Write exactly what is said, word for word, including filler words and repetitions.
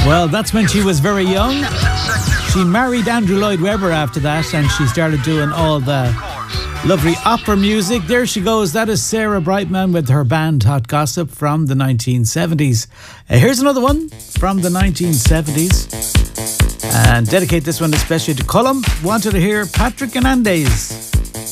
Well, that's when she was very young. She married Andrew Lloyd Webber after that, and she started doing all the lovely opera music. There she goes. That is Sarah Brightman with her band Hot Gossip from the nineteen seventies. Uh, here's another one from the nineteen seventies. And dedicate this one especially to Colum. Wanted to hear Patrick and Andes.